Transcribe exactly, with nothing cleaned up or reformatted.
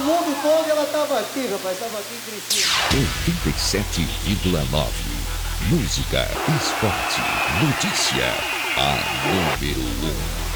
mundo todo ela tava aqui, rapaz. Tava aqui em Criciúma. oitenta e sete vírgula nove. Música, esporte, notícia. A número um.